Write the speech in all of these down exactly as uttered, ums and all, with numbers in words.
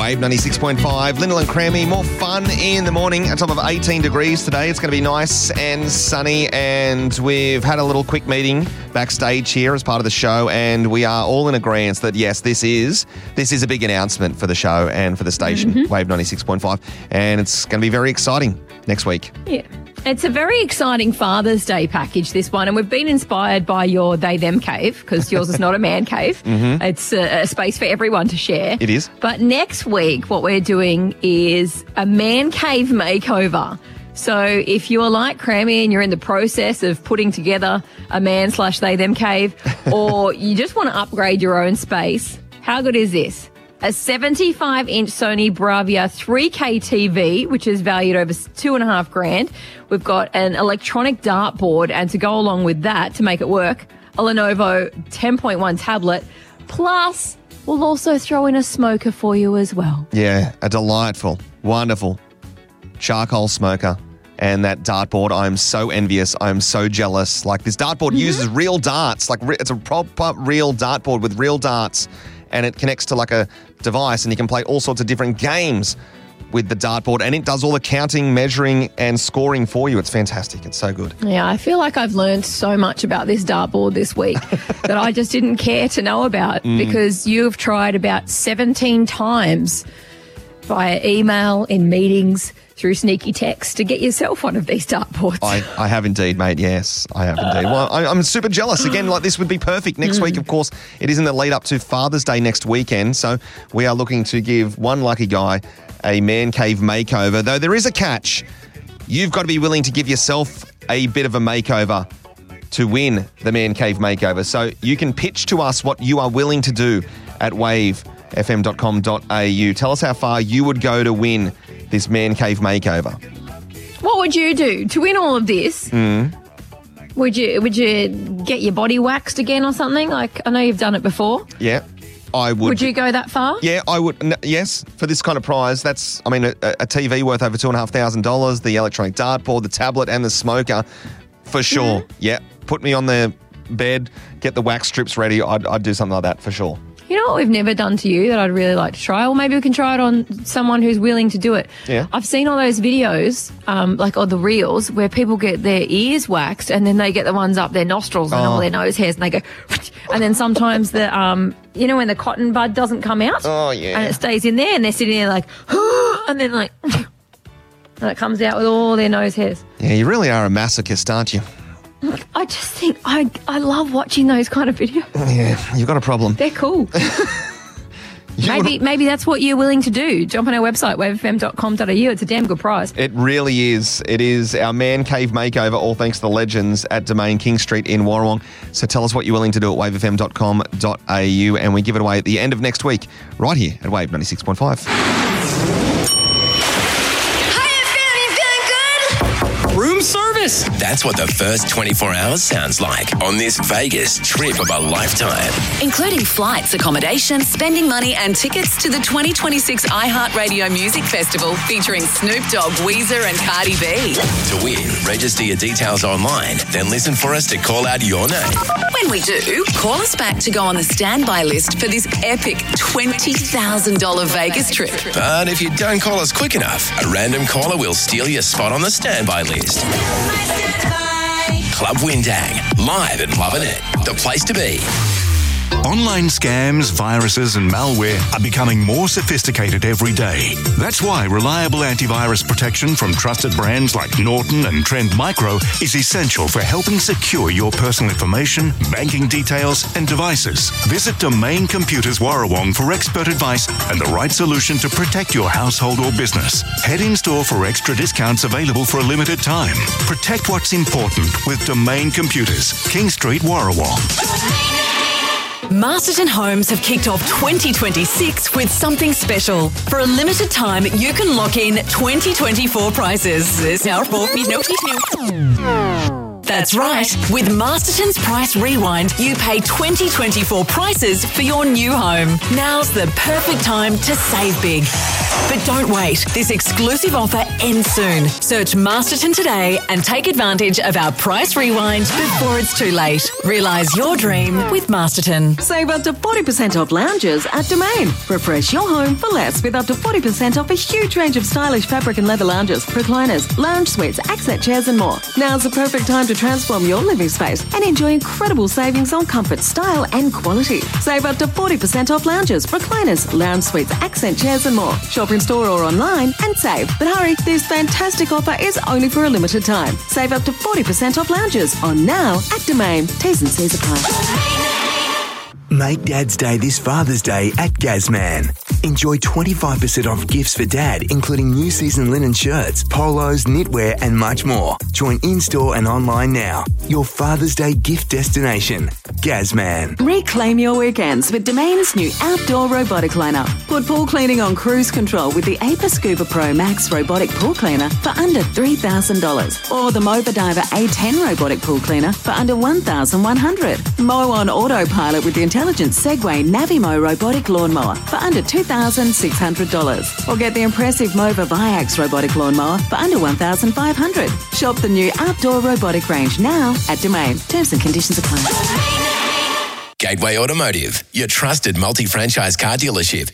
Wave ninety-six point five. Lyndall and Crammy, more fun in the morning. A top of eighteen degrees today. It's going to be nice and sunny, and we've had a little quick meeting backstage here as part of the show, and we are all in agreement that yes, this is this is a big announcement for the show and for the station, mm-hmm. Wave ninety-six point five, and it's going to be very exciting next week. Yeah. It's a very exciting Father's Day package, this one, and we've been inspired by your they-them cave, because yours is not a man cave. Mm-hmm. It's a, a space for everyone to share. It is. But next week, what we're doing is a man cave makeover. So if you're like Crammy and you're in the process of putting together a man slash they-them cave, or you just want to upgrade your own space, how good is this? A seventy-five inch Sony Bravia three K T V, which is valued over two and a half grand. We've got an electronic dartboard, and to go along with that, to make it work, a Lenovo ten point one tablet. Plus, we'll also throw in a smoker for you as well. Yeah, a delightful, wonderful charcoal smoker. And that dartboard, I'm so envious. I'm so jealous. Like, this dartboard mm-hmm. uses real darts. Like, it's a proper real dartboard with real darts. And it connects to like a device, and you can play all sorts of different games with the dartboard, and it does all the counting, measuring, and scoring for you. It's fantastic. It's so good. Yeah, I feel like I've learned so much about this dartboard this week that I just didn't care to know about mm. because you've tried about seventeen times via email, in meetings, through sneaky text to get yourself one of these dartboards. I, I have indeed, mate. Yes, I have indeed. Well, I, I'm super jealous. Again, like, this would be perfect. Next mm. week, of course, it is in the lead up to Father's Day next weekend. So we are looking to give one lucky guy a man cave makeover. Though there is a catch. You've got to be willing to give yourself a bit of a makeover to win the man cave makeover. So you can pitch to us what you are willing to do at wave f m dot com dot a u. Tell us how far you would go to win this man cave makeover. What would you do to win all of this? Mm. Would you would you get your body waxed again or something? Like, I know you've done it before. Yeah, I would. Would you go that far? Yeah, I would. N- yes, for this kind of prize, that's, I mean, a, a T V worth over two and a half thousand dollars, the electronic dartboard, the tablet, and the smoker, for sure. Mm. Yeah, put me on the bed, get the wax strips ready. I'd, I'd do something like that for sure. You know what we've never done to you that I'd really like to try? Well, maybe we can try it on someone who's willing to do it. Yeah. I've seen all those videos, um, like on the reels, where people get their ears waxed and then they get the ones up their nostrils and oh. all their nose hairs, and they go, and then sometimes the, um, you know, when the cotton bud doesn't come out. Oh, yeah. And it stays in there, and they're sitting there like, and then like, and it comes out with all their nose hairs. Yeah, you really are a masochist, aren't you? I just think I I love watching those kind of videos. Yeah, you've got a problem. They're cool. maybe maybe that's what you're willing to do. Jump on our website, wave f m dot com dot a u. It's a damn good prize. It really is. It is our man cave makeover, all thanks to the legends at Domain King Street in Warrawong. So tell us what you're willing to do at wave f m dot com dot a u, and we give it away at the end of next week, right here at Wave ninety-six point five. Room service. That's what the first twenty-four hours sounds like on this Vegas trip of a lifetime. Including flights, accommodation, spending money, and tickets to the twenty twenty-six iHeartRadio Music Festival featuring Snoop Dogg, Weezer, and Cardi B. To win, register your details online, then listen for us to call out your name. When we do, call us back to go on the standby list for this epic twenty thousand dollars Vegas trip. But if you don't call us quick enough, a random caller will steal your spot on the standby list. Club Windang, live and loving it. The place to be. Online scams, viruses and malware are becoming more sophisticated every day. That's why reliable antivirus protection from trusted brands like Norton and Trend Micro is essential for helping secure your personal information, banking details and devices. Visit Domain Computers Warrawong for expert advice and the right solution to protect your household or business. Head in store for extra discounts available for a limited time. Protect what's important with Domain Computers, King Street, Warrawong. Masterton Homes have kicked off twenty twenty-six with something special. For a limited time, you can lock in twenty twenty-four prices. That's right. With Masterton's Price Rewind, you pay twenty twenty-four prices for your new home. Now's the perfect time to save big. But don't wait. This exclusive offer ends soon. Search Masterton today and take advantage of our Price Rewind before it's too late. Realise your dream with Masterton. Save up to forty percent off lounges at Domain. Refresh your home for less with up to forty percent off a huge range of stylish fabric and leather lounges, recliners, lounge suites, accent chairs and more. Now's the perfect time to transform your living space and enjoy incredible savings on comfort, style and quality. Save up to forty percent off lounges, recliners, lounge suites, accent chairs and more. Shop in store or online and save. But hurry, this fantastic offer is only for a limited time. Save up to forty percent off lounges on now at Domain. T's and C's apply. Make Dad's Day this Father's Day at Gazman. Enjoy twenty-five percent off gifts for Dad, including new season linen shirts, polos, knitwear and much more. Join in-store and online now. Your Father's Day gift destination. Gazman. Reclaim your weekends with Domain's new outdoor robotic liner. Put pool cleaning on cruise control with the A P A Scuba Pro Max robotic pool cleaner for under three thousand dollars. Or the Moba Diver A ten robotic pool cleaner for under one thousand one hundred dollars. Mow on autopilot with the intelligent Segway Navimo robotic lawnmower for under two thousand six hundred dollars. Or get the impressive Mova Viax robotic lawnmower for under one thousand five hundred dollars. Shop the new outdoor robotic range now at Domain. Terms and conditions apply. Gateway Automotive, your trusted multi-franchise car dealership.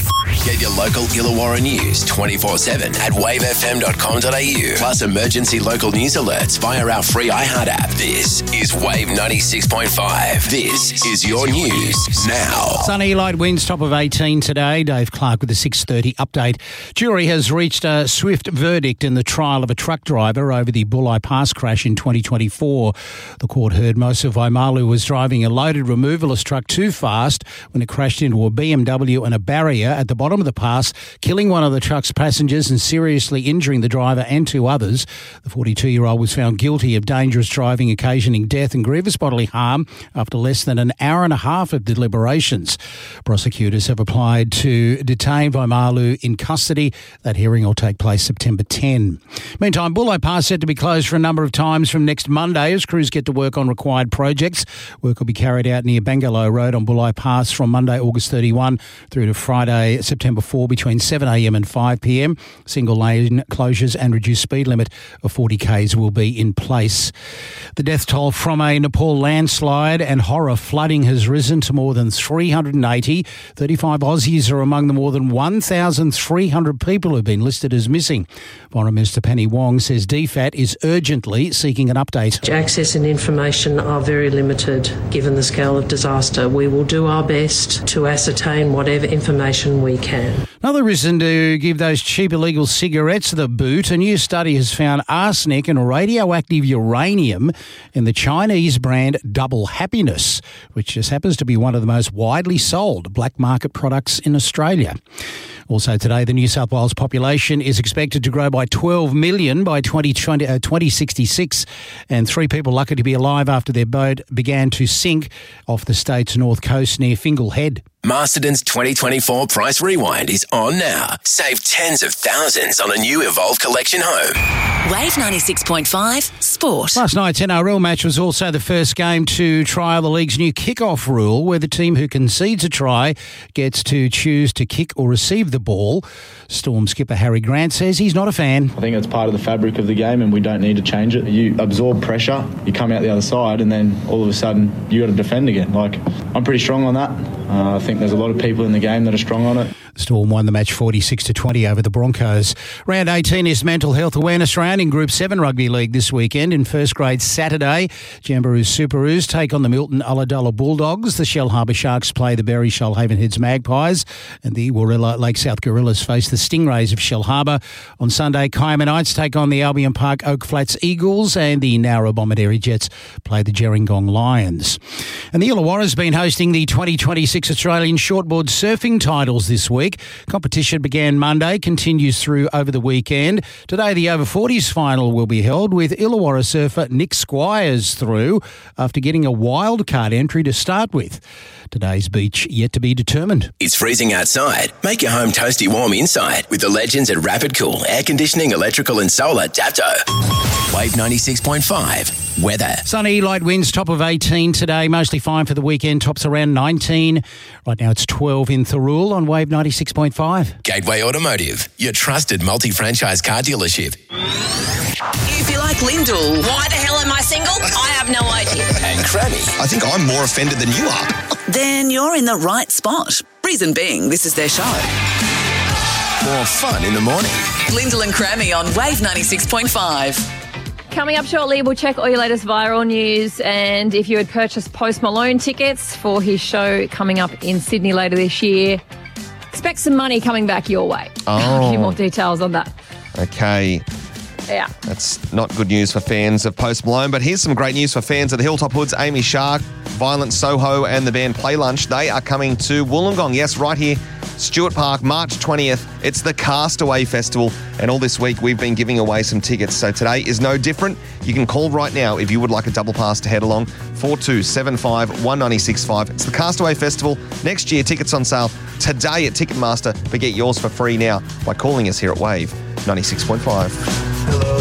Get your local Illawarra news twenty-four seven at wave f m dot com dot a u. Plus emergency local news alerts via our free iHeart app. This is Wave ninety-six point five. This is your news now. Sunny, light winds, top of eighteen today. Dave Clark with the six thirty update. Jury has reached a swift verdict in the trial of a truck driver over the Bulli Pass crash in twenty twenty-four. The court heard Musa Vaimalu was driving a loaded removalist truck too fast when it crashed into a B M W and a barrier at the bottom of the pass, killing one of the truck's passengers and seriously injuring the driver and two others. The forty-two-year-old was found guilty of dangerous driving occasioning death and grievous bodily harm after less than an hour and a half of deliberations. Prosecutors have applied to detain Vaimalu in custody. That hearing will take place September tenth. Meantime, Bulli Pass set to be closed for a number of times from next Monday as crews get to work on required projects. Work will be carried out near Bangalow Road on Bulli Pass from Monday, August thirty-first through to Friday, September fourth between seven a m and five p m. Single lane closures and reduced speed limit of forty k's will be in place. The death toll from a Nepal landslide and horror flooding has risen to more than three hundred eighty. thirty-five Aussies are among the more than one thousand three hundred people who have been listed as missing. Foreign Minister Penny Wong says D FAT is urgently seeking an update. Access and information are very limited given the scale of disaster. We will do our best to ascertain whatever information we can. Another reason to give those cheap illegal cigarettes the boot. A new study has found arsenic and radioactive uranium in the Chinese brand Double Happiness, which just happens to be one of the most widely sold black market products in Australia. Also today, the New South Wales population is expected to grow by twelve million by twenty sixty-six, and three people lucky to be alive after their boat began to sink off the state's north coast near Fingal Head. Masterton's twenty twenty-four Price Rewind is on now. Save tens of thousands on a new Evolve Collection home. Wave ninety-six point five Sport. Last night's N R L match was also the first game to trial the league's new kick-off rule, where the team who concedes a try gets to choose to kick or receive the ball. Storm skipper Harry Grant says he's not a fan. I think it's part of the fabric of the game and we don't need to change it. You absorb pressure, you come out the other side, and then all of a sudden you got to defend again. Like, I'm pretty strong on that. Uh, I think there's a lot of people in the game that are strong on it. Storm won the match forty-six to twenty over the Broncos. Round eighteen is Mental Health Awareness Round in Group seven Rugby League this weekend. In first grade Saturday, Jamboree Superoos take on the Milton Ulladulla Bulldogs. The Shellharbour Sharks play the Berry Shoalhaven Heads Magpies, and the Warilla Lake South Gorillas face the Stingrays of Shellharbour. On Sunday, Kiama Knights take on the Albion Park Oak Flats Eagles, and the Nowra Bomaderry Jets play the Gerringong Lions. And the Illawarra has been hosting the twenty twenty-six Australian Shortboard Surfing Titles this week. Competition began Monday, continues through over the weekend. Today, the over forties final will be held with Illawarra surfer Nick Squires through after getting a wildcard entry to start with. Today's beach yet to be determined. It's freezing outside. Make your home toasty warm inside with the legends at Rapid Cool Air Conditioning, Electrical and Solar Dapto. Wave ninety-six point five. Weather. Sunny, light winds, top of eighteen today. Mostly fine for the weekend, tops around nineteen. Right now it's twelve in Thirroul on Wave ninety-six point five. Gateway Automotive, your trusted multi-franchise car dealership. If you like Lyndall, Why the hell am I single? I have no idea. And Cranny. I think I'm more offended than you are. then you're in the right spot. Reason being, this is their show. More fun in the morning. Lyndall and Crammy on Wave ninety-six point five. Coming up shortly, we'll check all your latest viral news. And if you had purchased Post Malone tickets for his show coming up in Sydney later this year, expect some money coming back your way. Oh. I'll give you more details on that. Okay. Yeah. That's not good news for fans of Post Malone, but here's some great news for fans of the Hilltop Hoods. Amy Shark, Violent Soho and the band Play Lunch, they are coming to Wollongong. Yes, right here, Stuart Park, March twentieth. It's the Castaway Festival, and all this week we've been giving away some tickets. So today is no different. You can call right now if you would like a double pass to head along, four two seven five, one nine six five. It's the Castaway Festival. Next year, tickets on sale today at Ticketmaster, but get yours for free now by calling us here at Wave ninety-six point five.